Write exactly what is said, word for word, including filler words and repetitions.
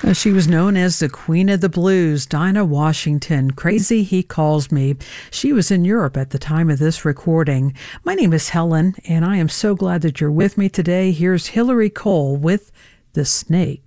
Uh, She was known as the Queen of the Blues, Dinah Washington. Crazy He Calls Me. She was in Europe at the time of this recording. My name is Helen, and I am so glad that you're with me today. Here's Hillary Cole with The Snake.